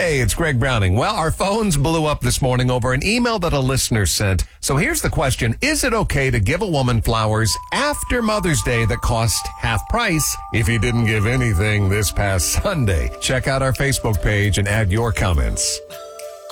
Hey, it's Greg Browning. Well, our phones blew up this morning over an email that a listener sent. So here's the question. Is it okay to give a woman flowers after Mother's Day that cost half price if you didn't give anything this past Sunday? Check out our Facebook page and add your comments.